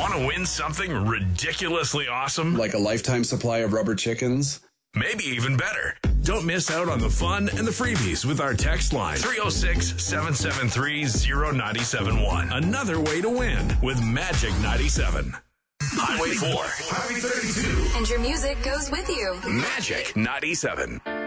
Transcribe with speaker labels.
Speaker 1: Want to win something ridiculously awesome?
Speaker 2: Like a lifetime supply of rubber chickens?
Speaker 1: Maybe even better. Don't miss out on the fun and the freebies with our text line 306-773-0971. Another way to win with Magic 97. Highway 4, Highway 32.
Speaker 3: And your music goes with you.
Speaker 1: Magic 97.